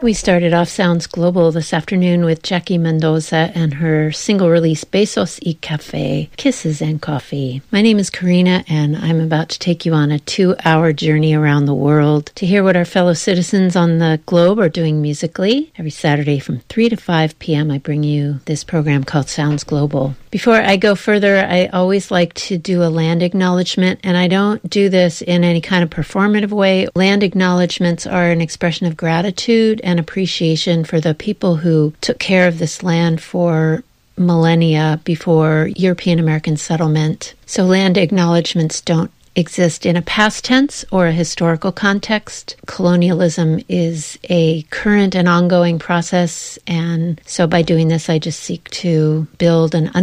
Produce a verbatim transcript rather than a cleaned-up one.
We started off Sounds Global this afternoon with Jackie Mendoza and her single release Besos y Café, Kisses and Coffee. My name is Karina, and I'm about to take you on a two-hour journey around the world to hear what our fellow citizens on the globe are doing musically. Every Saturday from three to five p.m. I bring you this program called Sounds Global. Before I go further, I always like to do a land acknowledgement, and I don't do this in any kind of performative way. Land acknowledgements are an expression of gratitude and appreciation for the people who took care of this land for millennia before European American settlement. So land acknowledgements don't exist in a past tense or a historical context. Colonialism is a current and ongoing process, and so by doing this, I just seek to build an